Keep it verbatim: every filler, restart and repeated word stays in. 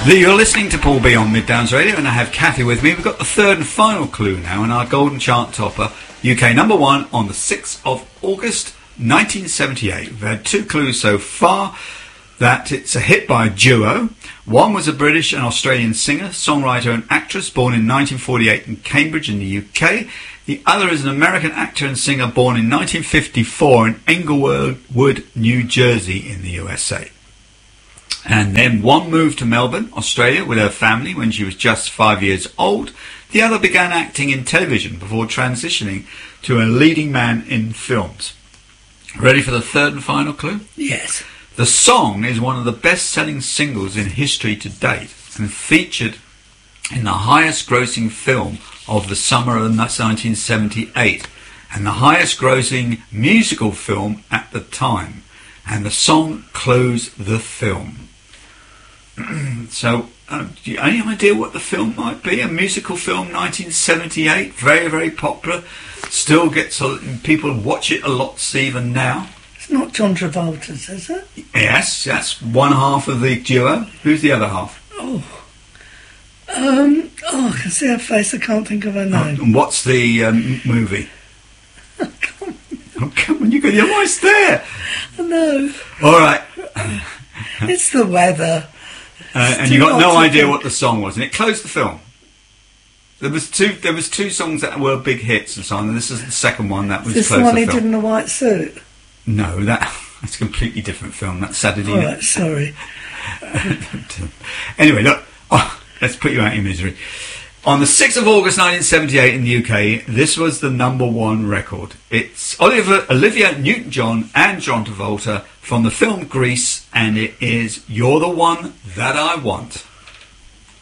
You're listening to Paul B on Mid-Downs Radio, and I have Kathy with me. We've got the third and final clue now, and our golden chart topper, U K number one on the sixth of August nineteen seventy-eight. We've had two clues so far. That it's a hit by a duo. One was a British and Australian singer, songwriter and actress born in nineteen forty-eight in Cambridge in the U K. The other is an American actor and singer born in nineteen fifty-four in Englewood, New Jersey in the U S A. And then one moved to Melbourne, Australia with her family when she was just five years old. The other began acting in television before transitioning to a leading man in films. Ready for the third and final clue? Yes. The song is one of the best-selling singles in history to date and featured in the highest-grossing film of the summer of nineteen seventy-eight and the highest-grossing musical film at the time. And the song closed the film. So, uh, do you, any idea what the film might be? A musical film, nineteen seventy-eight, very, very popular. Still gets a, people watch it a lot even now. It's not John Travolta's, is it? Yes, that's one half of the duo. Who's the other half? Oh, um, oh, I can see her face. I can't think of her name. Oh, and what's the um, movie? Come Oh, come on, you got your voice there. I know. All right. It's the weather. Uh, and you got no idea what the song was, and it closed the film. There was two. There was two songs that were big hits and so on, and this is the second one that was This closed one the he film. did in a white suit. No, that that's a completely different film. That's Saturday. All right, sorry. Anyway, look. Oh, let's put you out of your misery. On the sixth of August nineteen seventy-eight in the U K, this was the number one record. It's Oliver, Olivia Newton-John and John Travolta from the film Grease, and it is You're the One That I Want.